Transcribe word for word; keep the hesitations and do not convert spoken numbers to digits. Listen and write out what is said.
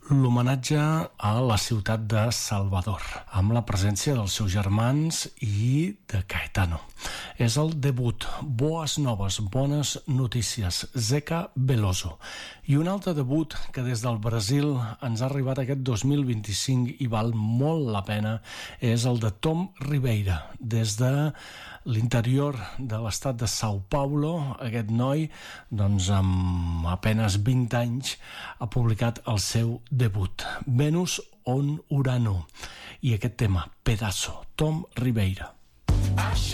l'homenatge a la ciutat de Salvador, amb la presència dels seus germans i de Caetano. És el debut, boes noves, bones notícies, Zeca Veloso. I un altre debut que des del Brasil ens ha arribat aquest dos mil vint-i-cinc i val molt la pena és el de Tom Ribeira. Des de l'interior de l'estat de São Paulo, aquest noi, doncs amb apenas vint anys, ha publicat el seu debut, Venus on Urano, i aquest tema, Pedazo, Tom Ribeira.